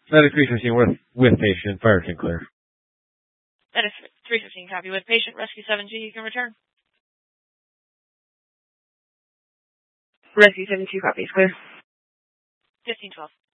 Medic 315 with patient. Fire team clear. Medic 315, copy with patient. Rescue 7G, you can return. Rescue 7-2, copy, is clear. 1512.